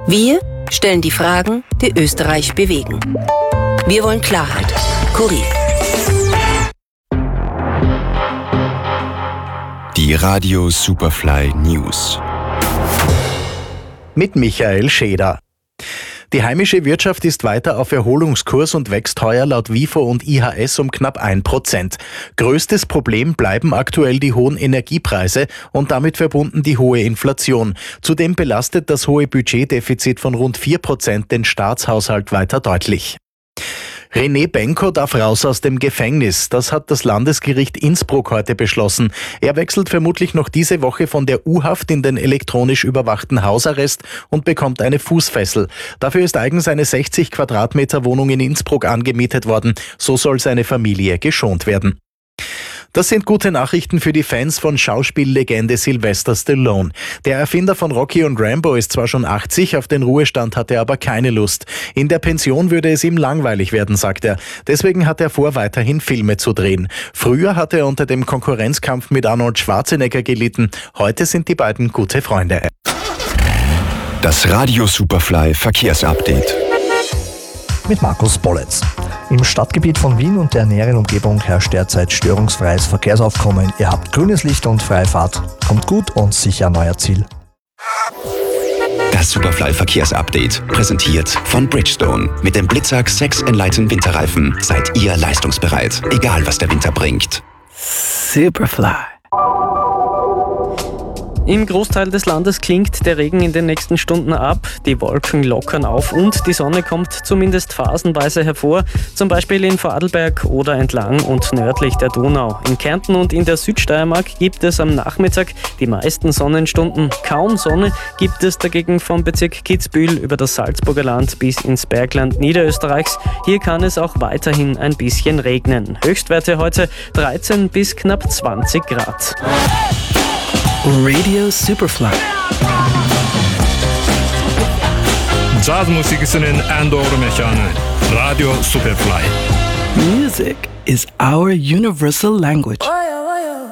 Wir stellen die Fragen, die Österreich bewegen. Wir wollen Klarheit. Kurier. Die Radio Superfly News. Mit Michael Scheder. Die heimische Wirtschaft ist weiter auf Erholungskurs und wächst heuer laut WIFO und IHS um knapp 1%. Größtes Problem bleiben aktuell die hohen Energiepreise und damit verbunden die hohe Inflation. Zudem belastet das hohe Budgetdefizit von rund 4% den Staatshaushalt weiter deutlich. René Benko darf raus aus dem Gefängnis. Das hat das Landesgericht Innsbruck heute beschlossen. Er wechselt vermutlich noch diese Woche von der U-Haft in den elektronisch überwachten Hausarrest und bekommt eine Fußfessel. Dafür ist eigens eine 60 Quadratmeter Wohnung in Innsbruck angemietet worden. So soll seine Familie geschont werden. Das sind gute Nachrichten für die Fans von Schauspiellegende Sylvester Stallone. Der Erfinder von Rocky und Rambo ist zwar schon 80, auf den Ruhestand hat er aber keine Lust. In der Pension würde es ihm langweilig werden, sagt er. Deswegen hat er vor, weiterhin Filme zu drehen. Früher hat er unter dem Konkurrenzkampf mit Arnold Schwarzenegger gelitten. Heute sind die beiden gute Freunde. Das Radio Superfly Verkehrsupdate. Mit Markus Bolletz. Im Stadtgebiet von Wien und der näheren Umgebung herrscht derzeit störungsfreies Verkehrsaufkommen. Ihr habt grünes Licht und freie Fahrt. Kommt gut und sicher an euer Ziel. Das Superfly Verkehrsupdate, präsentiert von Bridgestone. Mit dem Blitzak 6 Enlighten Winterreifen seid ihr leistungsbereit, egal was der Winter bringt. Superfly. Im Großteil des Landes klingt der Regen in den nächsten Stunden ab, die Wolken lockern auf und die Sonne kommt zumindest phasenweise hervor, zum Beispiel in Vorarlberg oder entlang und nördlich der Donau. In Kärnten und in der Südsteiermark gibt es am Nachmittag die meisten Sonnenstunden. Kaum Sonne gibt es dagegen vom Bezirk Kitzbühel über das Salzburger Land bis ins Bergland Niederösterreichs. Hier kann es auch weiterhin ein bisschen regnen. Höchstwerte heute 13 bis knapp 20 Grad. Radio Superfly. Jazzmusikisinin en doğru mekanı. Radio Superfly. Music is our universal language.